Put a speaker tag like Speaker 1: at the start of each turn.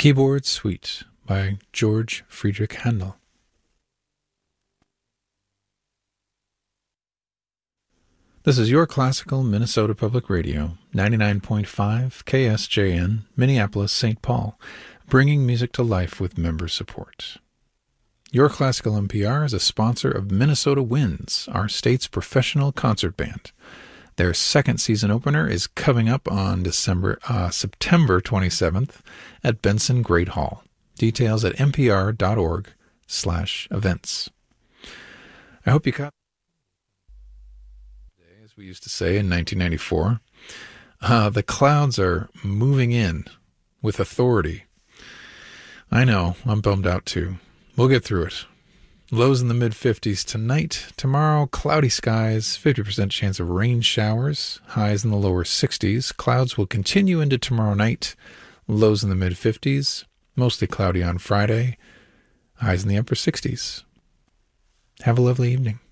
Speaker 1: Keyboard Suite by George Friedrich Handel. This is your classical Minnesota Public Radio, 99.5 KSJN, Minneapolis, St. Paul, bringing music to life with member support. Your Classical NPR is a sponsor of Minnesota Winds, our state's professional concert band. Their second season opener is coming up on September 27th at Benson Great Hall. Details at npr.org/events. I hope you caught, as we used to say in 1994, the clouds are moving in with authority. I know, I'm bummed out too. We'll get through it. Lows in the mid-50s tonight. Tomorrow, cloudy skies, 50% chance of rain showers, highs in the lower 60s. Clouds will continue into tomorrow night. Lows in the mid-50s, mostly cloudy on Friday, highs in the upper 60s. Have a lovely evening.